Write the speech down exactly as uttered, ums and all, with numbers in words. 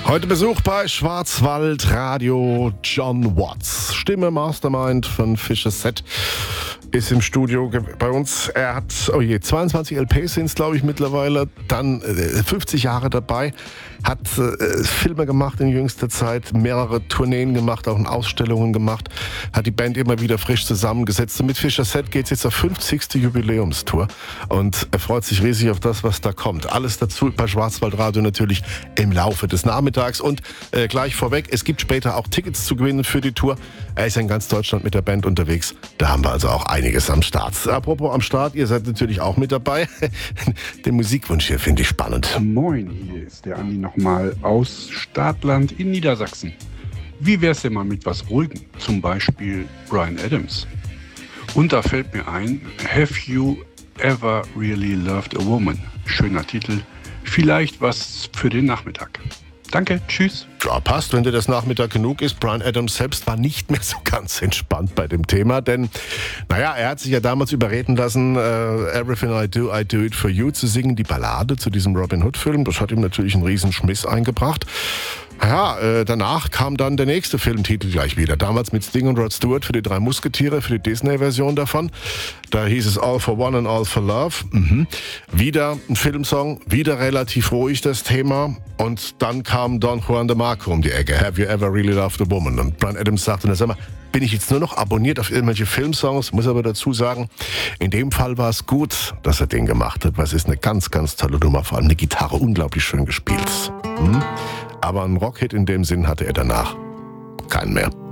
Heute Besuch bei Schwarzwald Radio John Watts. Stimme Mastermind von Fischer Set ist im Studio bei uns. Er hat, oh je, zweiundzwanzig L Ps sind es, glaube ich, mittlerweile. Dann äh, fünfzig Jahre dabei. Hat äh, Filme gemacht in jüngster Zeit, mehrere Tourneen gemacht, auch Ausstellungen gemacht. Hat die Band immer wieder frisch zusammengesetzt. Und mit Fischer Set geht es jetzt auf fünfzigste Jubiläumstour. Und er freut sich riesig auf das, was da kommt. Alles dazu bei Schwarzwald Radio natürlich im Laufe des Nachmittags. Und äh, gleich vorweg, es gibt später auch Tickets zu gewinnen für die Tour. Er ist in ganz Deutschland mit der Band unterwegs. Da haben wir also auch einiges am Start. Apropos am Start, ihr seid natürlich auch mit dabei. Den Musikwunsch hier finde ich spannend. Moin, hier ist der Andi nochmal aus Startland in Niedersachsen. Wie wär's denn mal mit was Ruhigem? Zum Beispiel Bryan Adams. Und da fällt mir ein, Have You Ever Really Loved a Woman? Schöner Titel. Vielleicht was für den Nachmittag. Danke, tschüss. Ja, passt, wenn dir das Nachmittag genug ist. Bryan Adams selbst war nicht mehr so ganz entspannt bei dem Thema, denn, naja, er hat sich ja damals überreden lassen, uh, Everything I Do, I Do It For You zu singen, die Ballade zu diesem Robin Hood-Film. Das hat ihm natürlich einen riesen Schmiss eingebracht. Ja, äh, danach kam dann der nächste Filmtitel gleich wieder. Damals mit Sting und Rod Stewart für die drei Musketiere, für die Disney-Version davon. Da hieß es All for One and All for Love. Mhm. Wieder ein Filmsong, wieder relativ ruhig das Thema. Und dann kam Don Juan de Marco um die Ecke. Have you ever really loved a woman? Und Bryan Adams sagte, na sag mal, bin ich jetzt nur noch abonniert auf irgendwelche Filmsongs? Muss aber dazu sagen, in dem Fall war es gut, dass er den gemacht hat, weil es ist eine ganz, ganz tolle Nummer. Vor allem eine Gitarre unglaublich schön gespielt. Mhm. Aber einen Rockhit in dem Sinn hatte er danach keinen mehr.